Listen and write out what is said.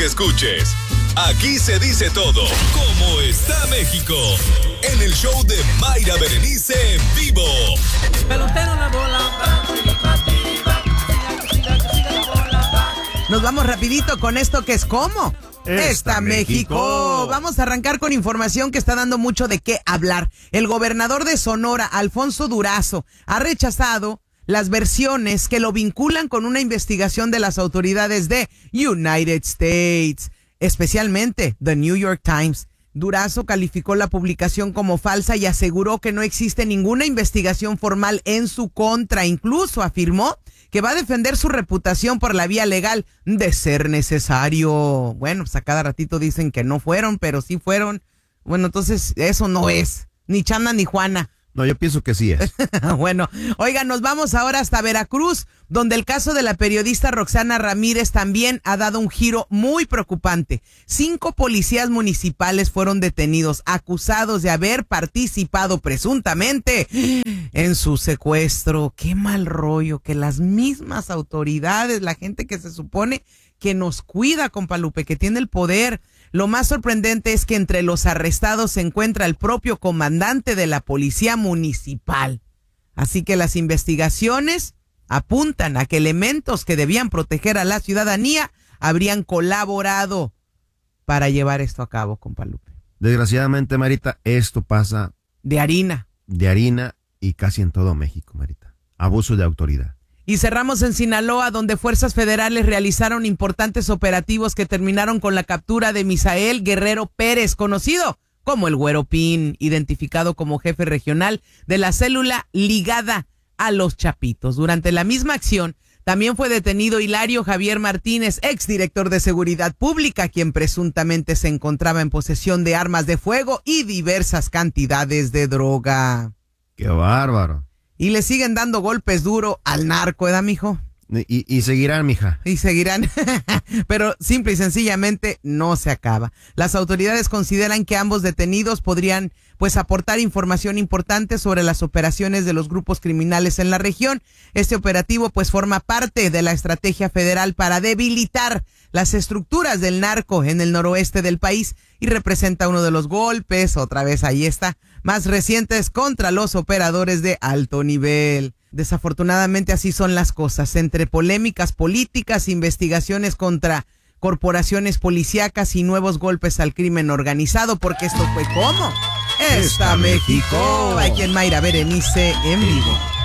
que escuches. Aquí se dice todo. ¿Cómo está México? En el show de Mayra Berenice en vivo. Pelotero la bola. Nos vamos rapidito con esto que es ¿cómo? Está México. Vamos a arrancar con información que está dando mucho de qué hablar. El gobernador de Sonora, Alfonso Durazo, ha rechazado las versiones que lo vinculan con una investigación de las autoridades de United States, especialmente The New York Times. Durazo calificó la publicación como falsa y aseguró que no existe ninguna investigación formal en su contra. Incluso afirmó que va a defender su reputación por la vía legal de ser necesario. Bueno, pues a cada ratito dicen que no fueron, pero sí fueron. Bueno, entonces eso no es ni Chana ni Juana. No, yo pienso que sí es. Bueno, oigan, nos vamos ahora hasta Veracruz, donde el caso de la periodista Roxana Ramírez también ha dado un giro muy preocupante. 5 policías municipales fueron detenidos, acusados de haber participado presuntamente en su secuestro. Qué mal rollo que las mismas autoridades, la gente que se supone que nos cuida, compa Lupe, que tiene el poder. Lo más sorprendente es que entre los arrestados se encuentra el propio comandante de la policía municipal. Así que las investigaciones apuntan a que elementos que debían proteger a la ciudadanía habrían colaborado para llevar esto a cabo, compa Lupe. Desgraciadamente, Marita, esto pasa de harina y casi en todo México, Marita. Abuso de autoridad. Y cerramos en Sinaloa, donde fuerzas federales realizaron importantes operativos que terminaron con la captura de Misael Guerrero Pérez, conocido como el Güero Pin, identificado como jefe regional de la célula ligada a los Chapitos. Durante la misma acción, también fue detenido Hilario Javier Martínez, exdirector de Seguridad Pública, quien presuntamente se encontraba en posesión de armas de fuego y diversas cantidades de droga. ¡Qué bárbaro! Y le siguen dando golpes duro al narco, ¿verdad, mijo? Y seguirán, mija. Y seguirán, pero simple y sencillamente no se acaba. Las autoridades consideran que ambos detenidos podrían pues aportar información importante sobre las operaciones de los grupos criminales en la región. Este operativo pues forma parte de la estrategia federal para debilitar las estructuras del narco en el noroeste del país y representa uno de los golpes, otra vez ahí está, más recientes contra los operadores de alto nivel. Desafortunadamente así son las cosas, entre polémicas políticas, investigaciones contra corporaciones policíacas y nuevos golpes al crimen organizado, porque esto fue ¿cómo? Está México. Aquí en Mayra Berenice en vivo.